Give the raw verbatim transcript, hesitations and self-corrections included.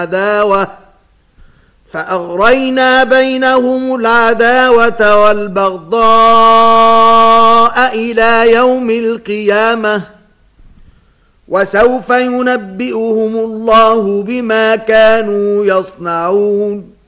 عداوة فأغرينا بينهم العداوة والبغضاء إلى يوم القيامة وسوف ينبئهم الله بما كانوا يصنعون.